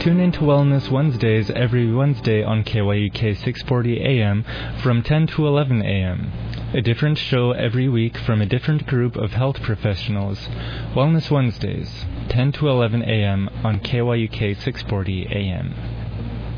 Tune in to Wellness Wednesdays every Wednesday on KYUK 640 AM from 10 to 11 AM. A different show every week from a different group of health professionals. Wellness Wednesdays, 10 to 11 AM on KYUK 640 AM.